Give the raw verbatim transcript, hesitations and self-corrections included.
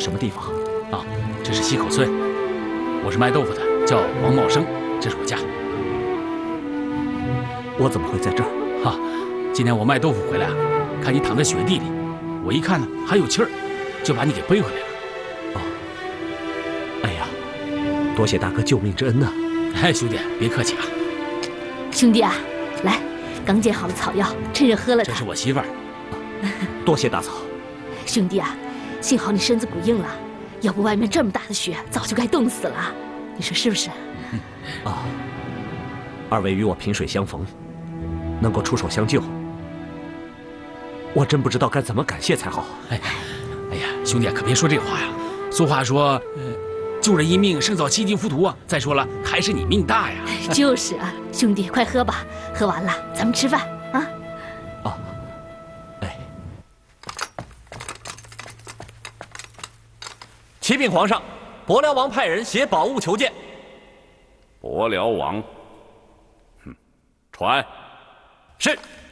什么地方？ 啊，这是西口村，我是卖豆腐的，叫王茂生，这是我家。 我怎么会在这儿？ 哈，今天我卖豆腐回来啊，看你躺在雪地里，我一看呢还有气儿，就把你给背回来了。 哦，哎呀，多谢大哥救命之恩呐！ 哎，兄弟，别客气啊。 兄弟啊，来，刚煎好了草药，趁热喝了它。 这是我媳妇儿。 多谢大嫂。 兄弟啊，幸好你身子骨硬了，要不外面这么大的雪，早就该冻死了。你说是不是？ 啊，二位与我萍水相逢，能够出手相救，我真不知道该怎么感谢才好。 哎，哎呀，兄弟啊，可别说这话呀。俗话说，呃，救人一命胜造七级浮屠啊。再说了，还是你命大呀。 就是啊，兄弟，快喝吧，喝完了咱们吃饭啊。 啊，哎。启禀皇上，伯辽王派人携宝物求见。 伯辽王，哼，传。 是。